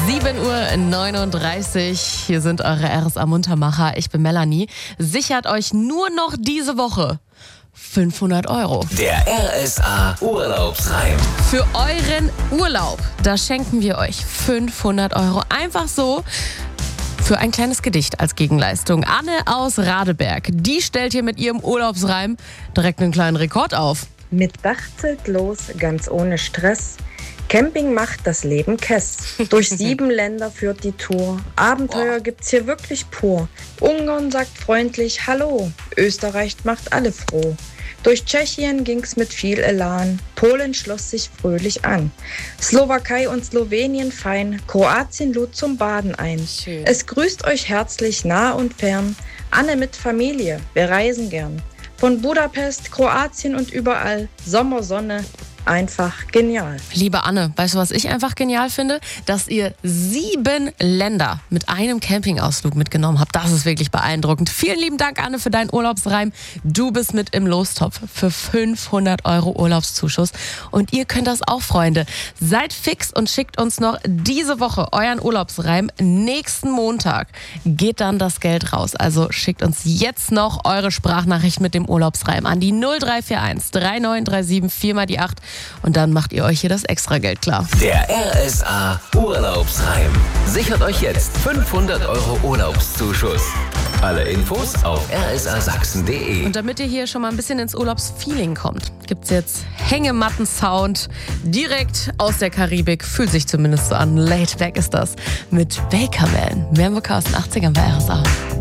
7:39 Uhr. Hier sind eure RSA-Muntermacher. Ich bin Melanie. Sichert euch nur noch diese Woche 500 Euro. Der RSA-Urlaubsreim. Für euren Urlaub, da schenken wir euch 500 Euro. Einfach so für ein kleines Gedicht als Gegenleistung. Anne aus Radeberg, die stellt hier mit ihrem Urlaubsreim direkt einen kleinen Rekord auf. Mit Dachzelt los, ganz ohne Stress. Camping macht das Leben Kess. Durch 7 Länder führt die Tour. Abenteuer gibt's hier wirklich pur. Ungarn sagt freundlich Hallo. Österreich macht alle froh. Durch Tschechien ging's mit viel Elan. Polen schloss sich fröhlich an. Slowakei und Slowenien fein. Kroatien lud zum Baden ein. Schön. Es grüßt euch herzlich nah und fern. Anne mit Familie, wir reisen gern. Von Budapest, Kroatien und überall. Sommer, Sonne, einfach genial. Liebe Anne, weißt du, was ich einfach genial finde? Dass ihr 7 Länder mit einem Campingausflug mitgenommen habt. Das ist wirklich beeindruckend. Vielen lieben Dank, Anne, für deinen Urlaubsreim. Du bist mit im Lostopf für 500 Euro Urlaubszuschuss. Und ihr könnt das auch, Freunde. Seid fix und schickt uns noch diese Woche euren Urlaubsreim. Nächsten Montag geht dann das Geld raus. Also schickt uns jetzt noch eure Sprachnachricht mit dem Urlaubsreim an die 0341 3937 4x8. Und dann macht ihr euch hier das Extrageld klar. Der RSA-Urlaubsreim. Sichert euch jetzt 500 Euro Urlaubszuschuss. Alle Infos auf rsasachsen.de. Und damit ihr hier schon mal ein bisschen ins Urlaubsfeeling kommt, gibt's jetzt Hängematten-Sound direkt aus der Karibik. Fühlt sich zumindest so an. Laid back ist das mit Bakerman. Mehr im Podcast 80ern bei RSA.